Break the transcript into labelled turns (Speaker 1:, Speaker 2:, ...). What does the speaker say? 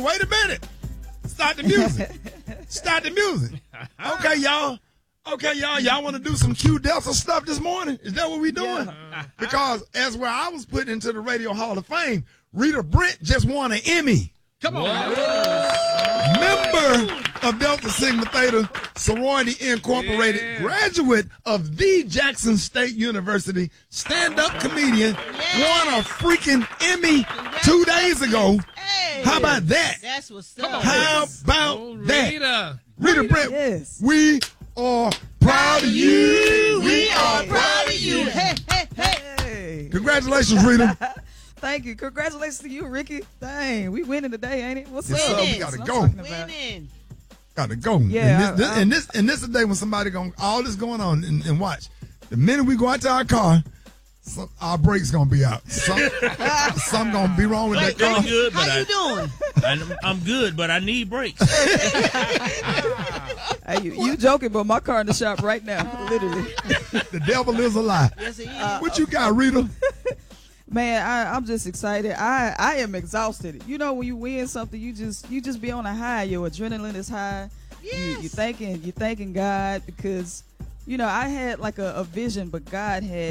Speaker 1: wait a minute. Start the music. Start the music. Okay, y'all. Okay, y'all want to do some Q Delta stuff this morning? Is that what we doing? Yeah. Because as where I was put into the Radio Hall of Fame, Rita Brent just won an Emmy.
Speaker 2: Come on.
Speaker 1: Member of Delta Sigma Theta Sorority Incorporated, graduate of the Jackson State University, stand-up comedian, won a freaking Emmy 2 days ago.
Speaker 3: Hey.
Speaker 1: How about that?
Speaker 3: That's what's up.
Speaker 1: How about that?
Speaker 2: Rita.
Speaker 1: Rita Brent,
Speaker 4: Yes.
Speaker 1: we are proud of you.
Speaker 3: We are proud of you. Hey, hey, hey.
Speaker 4: Hey.
Speaker 1: Congratulations, Rita.
Speaker 4: Thank you. Congratulations to you, Ricky. Dang, we winning today, ain't it? What's
Speaker 1: Yes,
Speaker 4: up?
Speaker 1: sir. We
Speaker 3: Winning.
Speaker 1: gotta
Speaker 4: That's
Speaker 1: go.
Speaker 4: what I'm talking about.
Speaker 3: Winning.
Speaker 1: Gotta go.
Speaker 4: Yeah,
Speaker 1: And this is the day when somebody all this going on and watch. The minute we go out to our car, our brakes gonna be out. Something gonna be wrong with that car.
Speaker 5: I'm good, but
Speaker 3: How you doing?
Speaker 5: I'm good, but I need brakes.
Speaker 4: Hey, you joking, but my car in the shop right now, literally.
Speaker 1: The devil is a lie.
Speaker 3: Yes, it is.
Speaker 1: What you got, Rita?
Speaker 4: Man, I'm just excited. I am exhausted. You know, when you win something, you just be on a high. Your adrenaline is high.
Speaker 3: Yes.
Speaker 4: You thanking God because, you know, I had like a vision, but God had